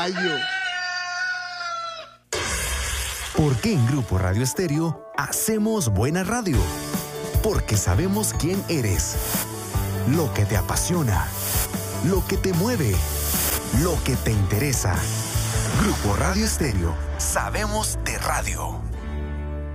¿Por qué en Grupo Radio Estéreo hacemos buena radio? Porque sabemos quién eres, lo que te apasiona, lo que te mueve, lo que te interesa. Grupo Radio Estéreo, sabemos de radio.